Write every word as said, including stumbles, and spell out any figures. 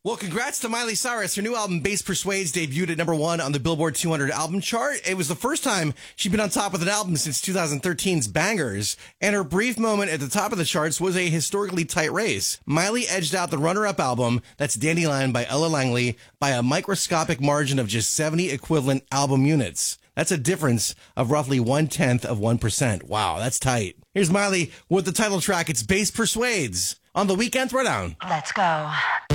Well, congrats to Miley Cyrus. Her new album, Bass Persuades, debuted at number one on the Billboard two hundred album chart. It was the first time she'd been on top of an album since two thousand thirteen's Bangers, and her brief moment at the top of the charts was a historically tight race. Miley edged out the runner-up album, that's Dandelion by Ella Langley, by a microscopic margin of just seventy equivalent album units. That's a difference of roughly one-tenth of one percent. Wow, that's tight. Here's Miley with the title track. It's Bass Persuades on the Weekend Throwdown. Let's go.